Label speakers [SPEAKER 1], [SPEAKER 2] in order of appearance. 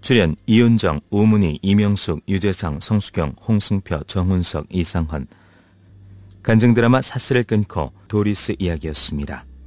[SPEAKER 1] 출연 이은정, 오문희, 이명숙, 유재상, 성수경, 홍승표, 정훈석, 이상헌. 간증 드라마 사슬을 끊고 도리스 이야기였습니다.